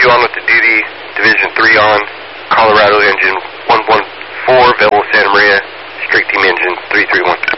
2 on with the duty, Division 3 on, Colorado engine 114, Velo Santa Maria, straight team engine 331.